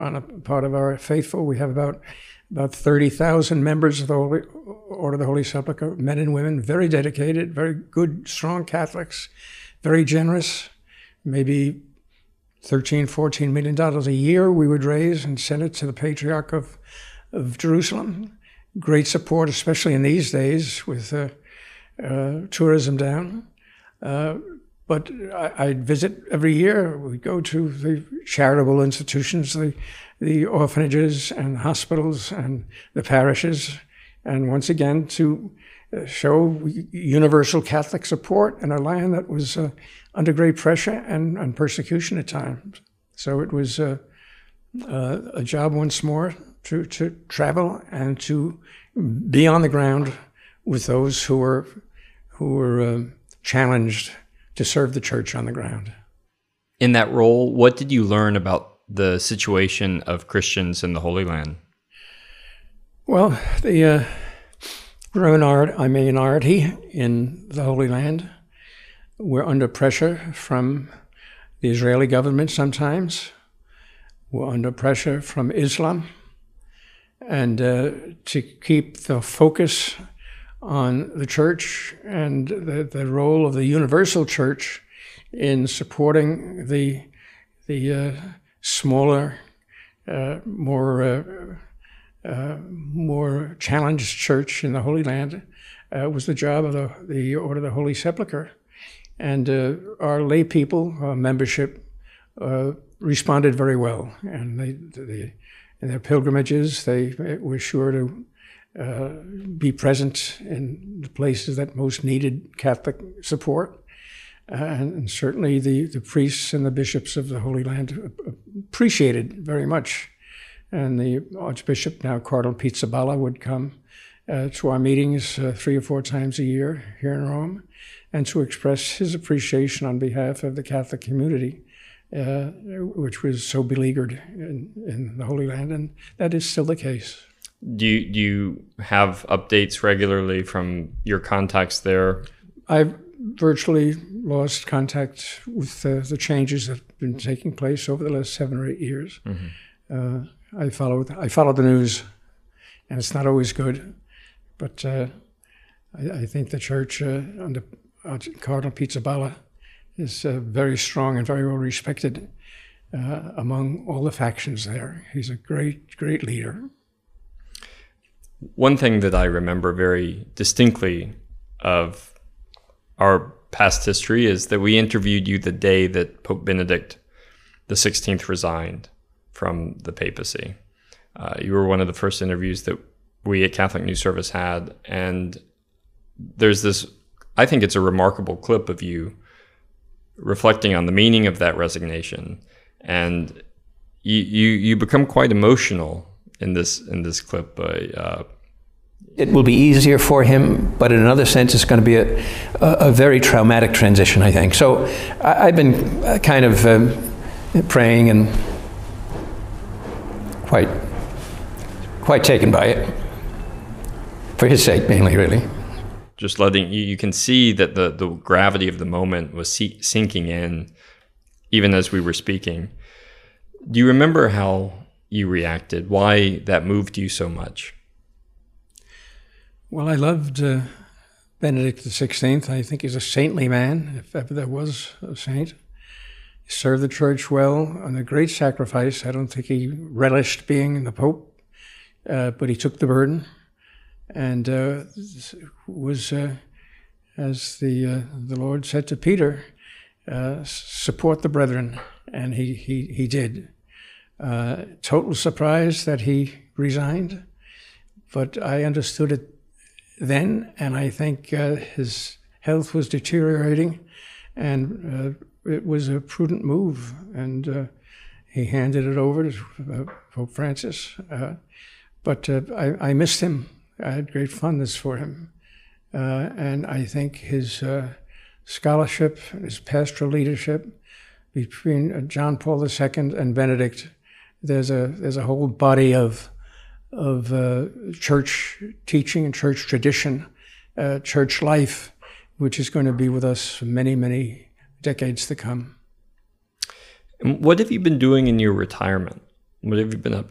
on a part of our faithful. We have about 30,000 members of the Order of the Holy Sepulchre, men and women, very dedicated, very good, strong Catholics, very generous, maybe $13-14 million a year we would raise and send it to the Patriarch of Jerusalem. Great support, especially in these days with tourism down. But I'd visit every year. We'd go to the charitable institutions, the orphanages and hospitals and the parishes, and once again to show universal Catholic support in a land that was under great pressure and persecution at times. So it was a job once more to travel and to be on the ground with those who were challenged to serve the church on the ground. In that role, what did you learn about the situation of Christians in the Holy Land? Well, the minority in the Holy Land were under pressure from the Israeli government sometimes. We're under pressure from Islam. And to keep the focus on the church and the role of the universal church in supporting the smaller, more challenged church in the Holy Land was the job of the Order of the Holy Sepulchre. And our lay people, our membership, responded very well. And in their pilgrimages, they were sure to be present in the places that most needed Catholic support. And certainly the priests and the bishops of the Holy Land appreciated very much. And the Archbishop, now Cardinal Pizzaballa, would come to our meetings 3 or 4 times a year here in Rome, and to express his appreciation on behalf of the Catholic community, which was so beleaguered in the Holy Land, and that is still the case. Do you have updates regularly from your contacts there? I've virtually lost contact with the changes that have been taking place over the last 7 or 8 years. Mm-hmm. I follow the news, and it's not always good, but I think the church under Cardinal Pizzaballa is very strong and very well respected among all the factions there. He's a great leader. One thing that I remember very distinctly of our past history is that we interviewed you the day that Pope Benedict XVI resigned from the papacy. You were one of the first interviews that we at Catholic News Service had, and there's this, I think it's a remarkable clip of you reflecting on the meaning of that resignation, and you become quite emotional in this clip. It will be easier for him, but in another sense, it's going to be a very traumatic transition, I think. So I've been kind of praying and quite taken by it, for his sake mainly, really. Just letting you can see that the gravity of the moment was sinking in, even as we were speaking. Do you remember how you reacted? Why that moved you so much? Well, I loved Benedict XVI. I think he's a saintly man, if ever there was a saint. He served the church well on a great sacrifice. I don't think he relished being the Pope, but he took the burden and was, as the Lord said to Peter, support the brethren, and he did. Total surprise that he resigned, but I understood it then, and I think his health was deteriorating, and it was a prudent move, and he handed it over to Pope Francis. But I missed him. I had great fondness for him, and I think his scholarship, his pastoral leadership, between John Paul II and Benedict, there's a whole body of church teaching and church tradition, church life, which is going to be with us for many, many decades to come. And what have you been doing in your retirement? What have you been up